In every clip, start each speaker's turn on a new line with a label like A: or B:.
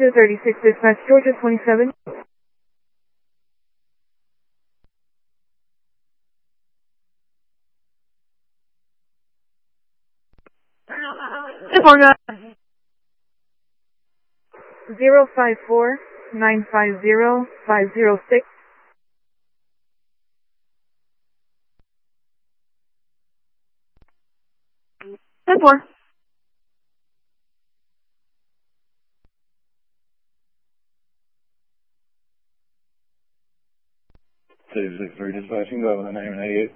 A: 236 dispatch, Georgia 27.
B: Good morning.
A: 054-950-506.
B: Good morning.
C: 263 dispatch, you can go with the name and 88.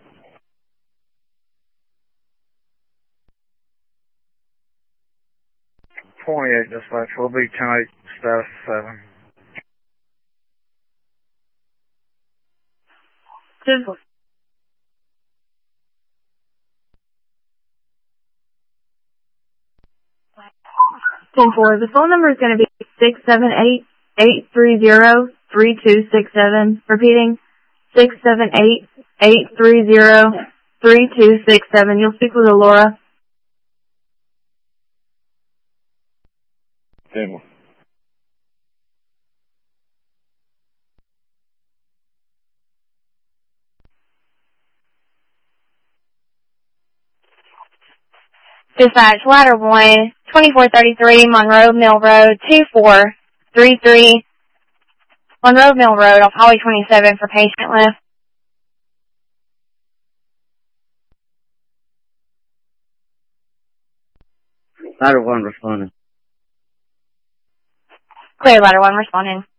D: 28 dispatch, will be 10-8, status 7.
B: Good morning. 10-4. The phone number is going to be 678-830-3267. Repeating, 678-830-3267. You'll speak with Alora.
C: 10-4.
B: Dispatch, ladder 1, 2433 Monroe Mill Road, 2433 Monroe Mill Road off Highway 27 for patient lift.
E: Ladder 1 responding.
B: Clear, ladder 1 responding.